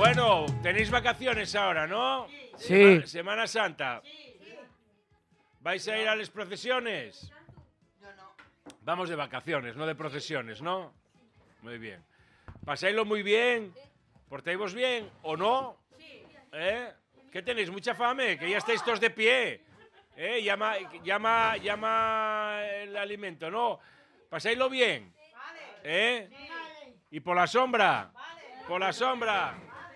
Bueno, tenéis vacaciones ahora, ¿no? Sí. Semana Santa. ¿Vais a ir a las procesiones? Vamos de vacaciones, no de procesiones, ¿no? Muy bien. ¿Pasáislo muy bien? ¿Portáis bien o no? ¿Eh? ¿Qué tenéis? ¿Mucha fame? Que ya estáis todos de pie. Llama el alimento, ¿no? ¿Pasáislo bien? ¿Eh? ¿Y por la sombra? Por la sombra.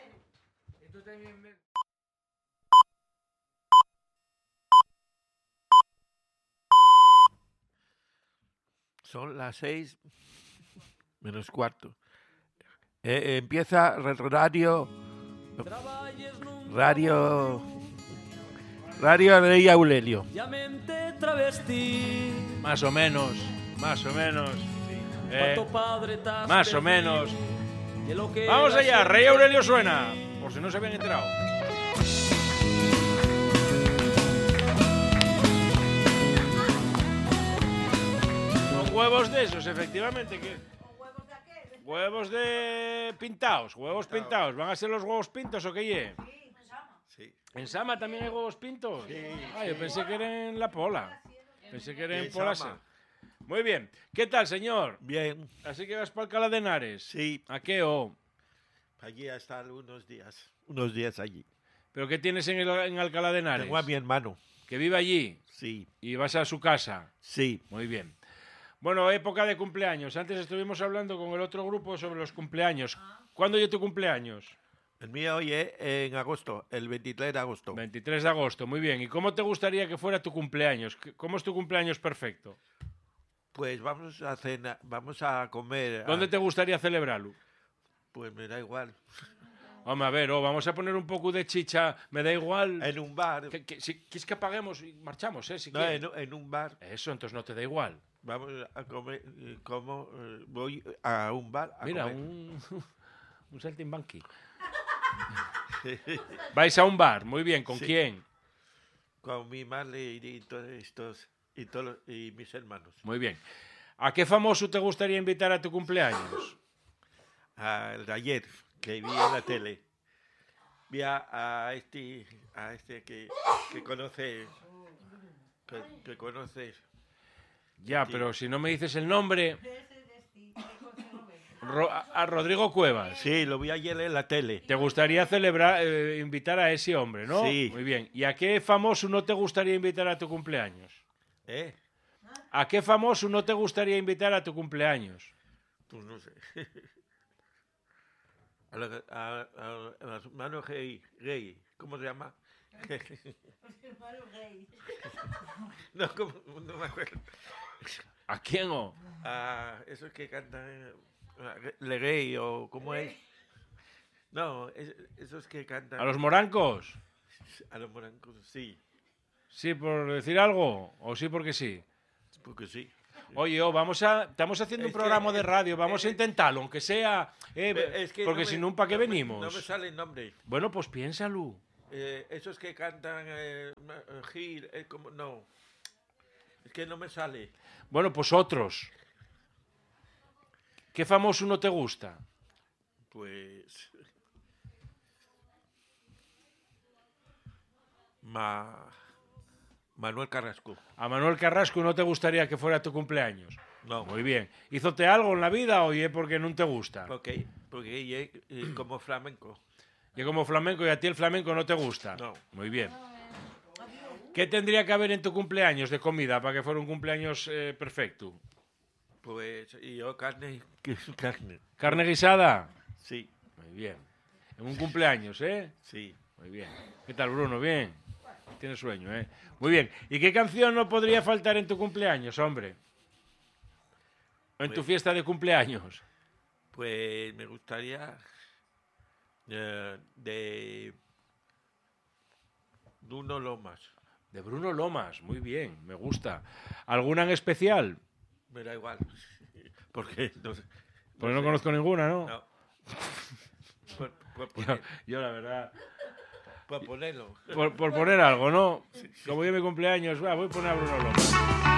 Son las 6 menos cuarto. Empieza Radio Rey Aurelio. Más o menos. Más o menos. Vamos allá, Rey Aurelio suena. Por si no se habían enterado. Con huevos de esos, efectivamente. Huevos de pintados, huevos pintados. ¿Van a ser los huevos pintos o qué ye? Sí. ¿En Sama también hay huevos pintos? Sí. Ah, yo pensé que era en La Pola. Pensé que era en En Polasa. Sama. Muy bien. ¿Qué tal, señor? Bien. Así que vas para Alcalá de Henares. Sí. ¿A qué o? Allí a estar unos días allí. ¿Pero qué tienes en Alcalá de Henares? Tengo a mi hermano. ¿Que vive allí? Sí. ¿Y vas a su casa? Sí. Muy bien. Bueno, época de cumpleaños. Antes estuvimos hablando con el otro grupo sobre los cumpleaños. ¿Cuándo es tu cumpleaños? El mío hoy es en agosto, el 23 de agosto. 23 de agosto, muy bien. ¿Y cómo te gustaría que fuera tu cumpleaños? ¿Cómo es tu cumpleaños perfecto? Pues vamos a cenar, vamos a comer. ¿Dónde te gustaría celebrarlo? Pues me da igual. Hombre, a ver, vamos a poner un poco de chicha, me da igual. En un bar. Si quieres que paguemos y marchamos, Si No, quieres. en un bar. Eso, entonces no te da igual. Vamos a comer. Voy a un bar a Mira, comer. un saltimbanqui. Vais a un bar, muy bien. ¿Con Sí. quién? Con mi madre y todos y mis hermanos. Muy bien. ¿A qué famoso te gustaría invitar a tu cumpleaños? Al de ayer, que vi en la tele. Vi a este que conoces. Que conoces. Ya, Sí. pero si no me dices el nombre... a Rodrigo Cuevas. Sí, lo vi ayer en la tele. ¿Te gustaría invitar a ese hombre, no? Sí. Muy bien. ¿Y a qué famoso no te gustaría invitar a tu cumpleaños? ¿Eh? ¿A qué famoso no te gustaría invitar a tu cumpleaños? Pues no sé. A los hermanos gay. ¿Cómo se llama? No, no me acuerdo. ¿A quién o? A esos que cantan Le Gay o ¿cómo es? No, esos que cantan. ¿A los morancos? A los morancos, sí. ¿Sí por decir algo? ¿O sí porque sí? Porque sí. Oye, estamos haciendo un programa de radio, vamos a intentarlo, aunque sea... Es que porque si no, ¿para qué venimos? No me sale el nombre. Bueno, pues piénsalo. Esos que cantan Gil, como no. Es que no me sale. Bueno, pues otros. ¿Qué famoso no te gusta? Pues Manuel Carrasco. ¿A Manuel Carrasco no te gustaría que fuera tu cumpleaños? No. Muy bien. ¿Hízote algo en la vida o es porque no te gusta? Porque ella es como flamenco. Y como flamenco, y a ti el flamenco no te gusta. No. Muy bien. ¿Qué tendría que haber en tu cumpleaños de comida para que fuera un cumpleaños perfecto? Pues yo carne. ¿Carne guisada? Sí, Muy bien. En un cumpleaños, ¿eh? sí. Muy bien. ¿Qué tal, Bruno? Bien. Tienes sueño, ¿eh? Muy bien. ¿Y qué canción no podría faltar en tu cumpleaños, hombre? ¿O en tu fiesta de cumpleaños? Pues me gustaría de Bruno Lomas. De Bruno Lomas. Muy bien. Me gusta. ¿Alguna en especial? Me da igual. Porque no sé. Pues no conozco ninguna, ¿no? No. Yo, la verdad... Por ponerlo. Por poner algo, ¿no? Como yo mi cumpleaños, voy a poner a Bruno Lomas.